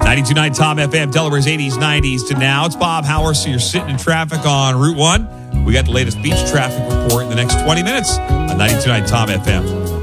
92.9 Tom FM, Delaware's 80s, 90s to now. It's Bob Howard, so you're sitting in traffic on Route 1. We got the latest beach traffic report in the next 20 minutes on 92.9 Tom FM.